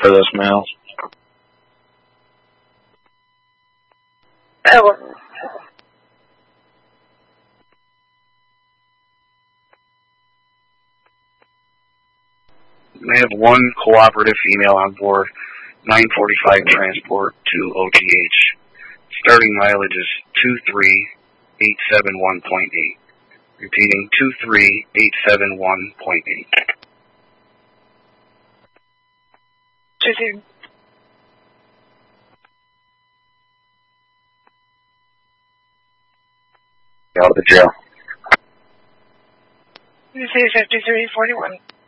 for those males. Oh. They have one cooperative female on board, 945 transport to OGH. Starting mileage is 23871.8. Repeating, 23871.8. Out of the jail. You say 5341.